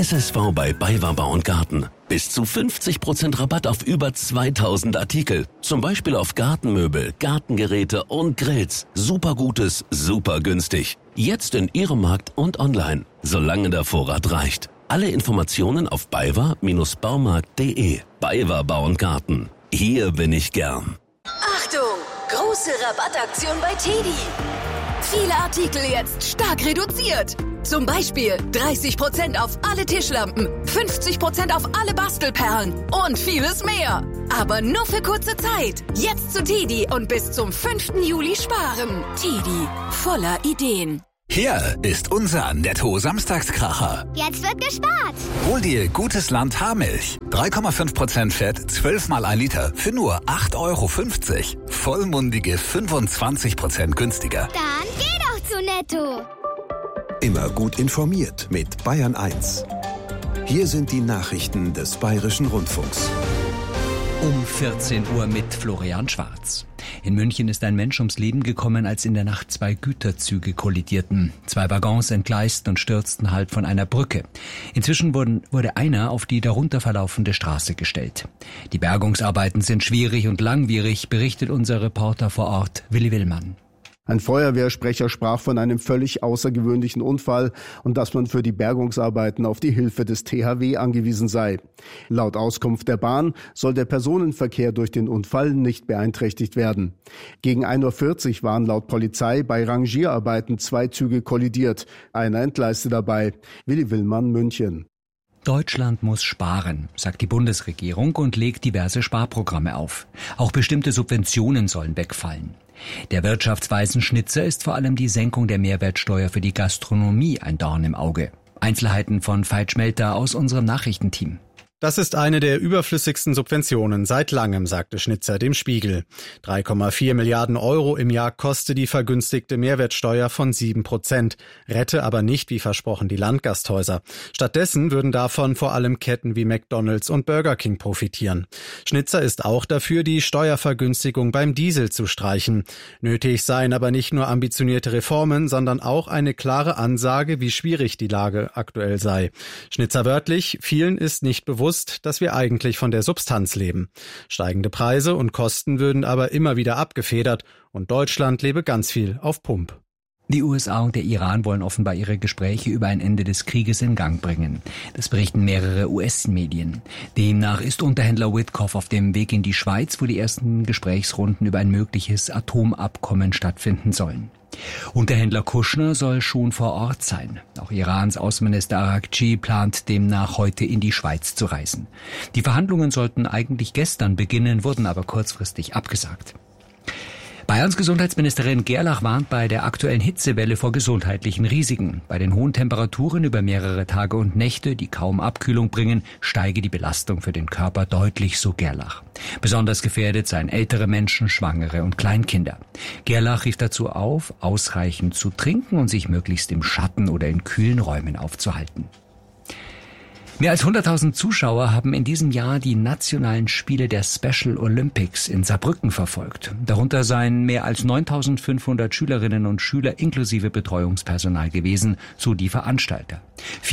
SSV bei BayWa Bau und Garten. Bis zu 50% Rabatt auf über 2000 Artikel. Zum Beispiel auf Gartenmöbel, Gartengeräte und Grills. Super Gutes, super günstig. Jetzt in Ihrem Markt und online, solange der Vorrat reicht. Alle Informationen auf baywa-baumarkt.de. BayWa Bau und Garten. Hier bin ich gern. Achtung! Große Rabattaktion bei TEDi. Viele Artikel jetzt stark reduziert. Zum Beispiel 30% auf alle Tischlampen, 50% auf alle Bastelperlen und vieles mehr. Aber nur für kurze Zeit. Jetzt zu TEDi und bis zum 5. Juli sparen. TEDi, voller Ideen. Hier ist unser Netto-Samstagskracher. Jetzt wird gespart. Hol dir Gutes Land Haarmilch. 3,5% Fett, 12 mal 1 Liter für nur 8,50 €. Vollmundige 25% günstiger. Dann geh doch zu Netto. Immer gut informiert mit Bayern 1. Hier sind die Nachrichten des Bayerischen Rundfunks. Um 14 Uhr mit Florian Schwarz. In München ist ein Mensch ums Leben gekommen, als in der Nacht 2 Güterzüge kollidierten. 2 Waggons entgleisten und stürzten halb von einer Brücke. Inzwischen wurde einer auf die darunter verlaufende Straße gestellt. Die Bergungsarbeiten sind schwierig und langwierig, berichtet unser Reporter vor Ort, Willi Willmann. Ein Feuerwehrsprecher sprach von einem völlig außergewöhnlichen Unfall und dass man für die Bergungsarbeiten auf die Hilfe des THW angewiesen sei. Laut Auskunft der Bahn soll der Personenverkehr durch den Unfall nicht beeinträchtigt werden. Gegen 1:40 Uhr waren laut Polizei bei Rangierarbeiten 2 Züge kollidiert. Einer entgleiste dabei. Willi Willmann, München. Deutschland muss sparen, sagt die Bundesregierung und legt diverse Sparprogramme auf. Auch bestimmte Subventionen sollen wegfallen. Der Wirtschaftsweisenschnitzer ist vor allem die Senkung der Mehrwertsteuer für die Gastronomie ein Dorn im Auge. Einzelheiten von Veit Schmelter aus unserem Nachrichtenteam. Das ist eine der überflüssigsten Subventionen seit langem, sagte Schnitzer dem Spiegel. 3,4 Milliarden € im Jahr koste die vergünstigte Mehrwertsteuer von 7%, rette aber nicht, wie versprochen, die Landgasthäuser. Stattdessen würden davon vor allem Ketten wie McDonald's und Burger King profitieren. Schnitzer ist auch dafür, die Steuervergünstigung beim Diesel zu streichen. Nötig seien aber nicht nur ambitionierte Reformen, sondern auch eine klare Ansage, wie schwierig die Lage aktuell sei. Schnitzer wörtlich: Vielen ist nicht bewusst, dass wir eigentlich von der Substanz leben. Steigende Preise und Kosten würden aber immer wieder abgefedert und Deutschland lebe ganz viel auf Pump. Die USA und der Iran wollen offenbar ihre Gespräche über ein Ende des Krieges in Gang bringen. Das berichten mehrere US-Medien. Demnach ist Unterhändler Witkoff auf dem Weg in die Schweiz, wo die ersten Gesprächsrunden über ein mögliches Atomabkommen stattfinden sollen. Unterhändler Kushner soll schon vor Ort sein. Auch Irans Außenminister Araghchi plant demnach heute in die Schweiz zu reisen. Die Verhandlungen sollten eigentlich gestern beginnen, wurden aber kurzfristig abgesagt. Bayerns Gesundheitsministerin Gerlach warnt bei der aktuellen Hitzewelle vor gesundheitlichen Risiken. Bei den hohen Temperaturen über mehrere Tage und Nächte, die kaum Abkühlung bringen, steige die Belastung für den Körper deutlich, so Gerlach. Besonders gefährdet seien ältere Menschen, Schwangere und Kleinkinder. Gerlach rief dazu auf, ausreichend zu trinken und sich möglichst im Schatten oder in kühlen Räumen aufzuhalten. Mehr als 100.000 Zuschauer haben in diesem Jahr die nationalen Spiele der Special Olympics in Saarbrücken verfolgt. Darunter seien mehr als 9.500 Schülerinnen und Schüler inklusive Betreuungspersonal gewesen, so die Veranstalter.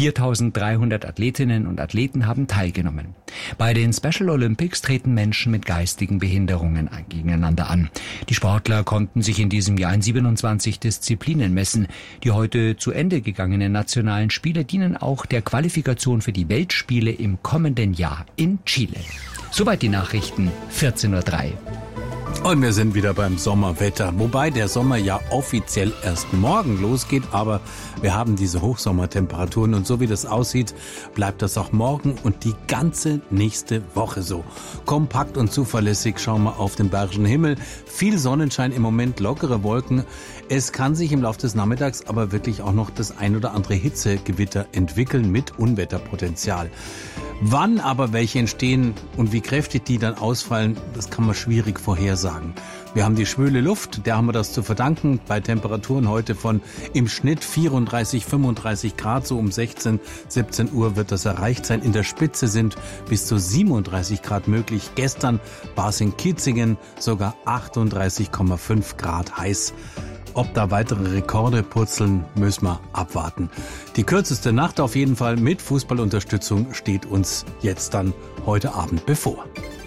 4.300 Athletinnen und Athleten haben teilgenommen. Bei den Special Olympics treten Menschen mit geistigen Behinderungen gegeneinander an. Die Sportler konnten sich in diesem Jahr in 27 Disziplinen messen. Die heute zu Ende gegangenen nationalen Spiele dienen auch der Qualifikation für die Weltspiele im kommenden Jahr in Chile. Soweit die Nachrichten, 14:03 Uhr. Und wir sind wieder beim Sommerwetter, wobei der Sommer ja offiziell erst morgen losgeht, aber wir haben diese Hochsommertemperaturen und so wie das aussieht, bleibt das auch morgen und die ganze nächste Woche so. Kompakt und zuverlässig schauen wir auf den bayerischen Himmel, viel Sonnenschein, im Moment lockere Wolken. Es kann sich im Laufe des Nachmittags aber wirklich auch noch das ein oder andere Hitzegewitter entwickeln mit Unwetterpotenzial. Wann aber welche entstehen und wie kräftig die dann ausfallen, das kann man schwierig vorhersagen. Wir haben die schwüle Luft, der haben wir das zu verdanken, bei Temperaturen heute von im Schnitt 34, 35 Grad, so um 16, 17 Uhr wird das erreicht sein. In der Spitze sind bis zu 37 Grad möglich. Gestern war es in Kitzingen sogar 38,5 Grad heiß. ob da weitere Rekorde purzeln, müssen wir abwarten. Die kürzeste Nacht auf jeden Fall mit Fußballunterstützung steht uns jetzt dann heute Abend bevor.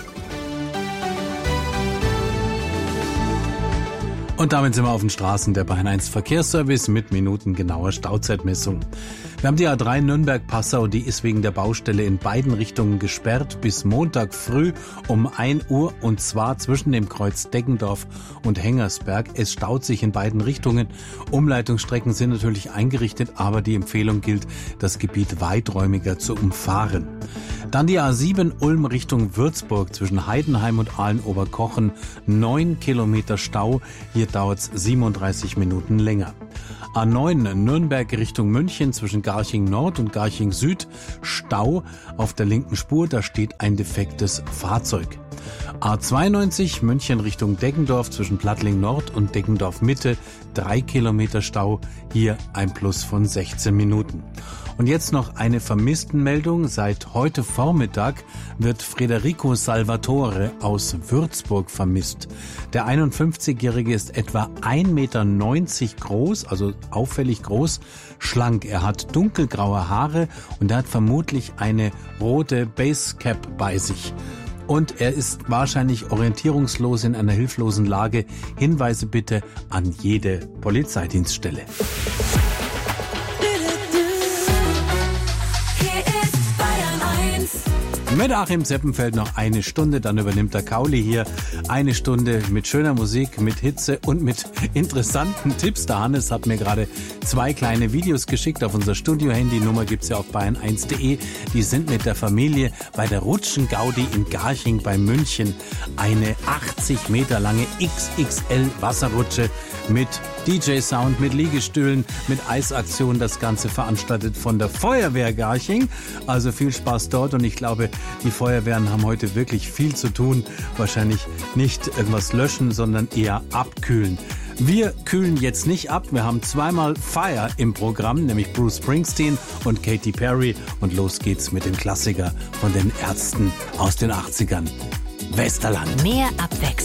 Und damit sind wir auf den Straßen der Bayern 1 Verkehrsservice mit minutengenauer Stauzeitmessung. Wir haben die A3 Nürnberg-Passau, die ist wegen der Baustelle in beiden Richtungen gesperrt bis Montag früh um 1 Uhr und zwar zwischen dem Kreuz Deggendorf und Hengersberg. Es staut sich in beiden Richtungen. Umleitungsstrecken sind natürlich eingerichtet, aber die Empfehlung gilt, das Gebiet weiträumiger zu umfahren. Dann die A7 Ulm Richtung Würzburg zwischen Heidenheim und Aalen-Oberkochen. 9 Kilometer Stau, hier dauert es 37 Minuten länger. A9 Nürnberg Richtung München zwischen Garching Nord und Garching Süd. Stau auf der linken Spur, da steht ein defektes Fahrzeug. A92 München Richtung Deggendorf zwischen Plattling Nord und Deggendorf Mitte. 3 Kilometer Stau, hier ein Plus von 16 Minuten. Und jetzt noch eine Vermisstenmeldung. Seit heute Vormittag wird Federico Salvatore aus Würzburg vermisst. Der 51-Jährige ist etwa 1,90 Meter groß, also auffällig groß, schlank. Er hat dunkelgraue Haare und er hat vermutlich eine rote Basecap bei sich. Und er ist wahrscheinlich orientierungslos in einer hilflosen Lage. Hinweise bitte an jede Polizeidienststelle. Mit Achim Seppenfeld noch eine Stunde, dann übernimmt der Kauli hier eine Stunde mit schöner Musik, mit Hitze und mit interessanten Tipps. Der Hannes hat mir gerade 2 kleine Videos geschickt auf unser Studio-Handy-Nummer, gibt's ja auf bayern1.de. Die sind mit der Familie bei der Rutschen-Gaudi in Garching bei München. Eine 80 Meter lange XXL-Wasserrutsche mit DJ-Sound, mit Liegestühlen, mit Eisaktion. Das Ganze veranstaltet von der Feuerwehr Garching. Also viel Spaß dort und ich glaube, die Feuerwehren haben heute wirklich viel zu tun. Wahrscheinlich nicht irgendwas löschen, sondern eher abkühlen. Wir kühlen jetzt nicht ab. Wir haben zweimal Fire im Programm, nämlich Bruce Springsteen und Katy Perry. Und los geht's mit dem Klassiker von den Ärzten aus den 80ern. Westerland. Mehr Abwechslung.